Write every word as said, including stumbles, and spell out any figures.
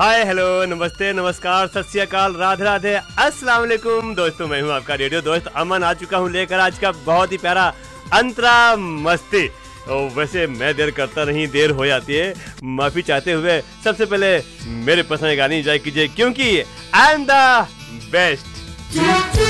Hi hello नमस्ते नमस्कार सत श्री अकाल राधे राधे अस्सलाम वालेकुम दोस्तों, मैं हूं आपका रेडियो दोस्त अमन। आ चुका हूं लेकर आज का बहुत ही प्यारा अंतरा मस्ती। ओ, वैसे मैं देर करता नहीं, देर हो जाती है, माफी चाहते हुए सबसे पहले मेरे पसंद गाने एंजॉय कीजिए क्योंकि आई एम द बेस्ट।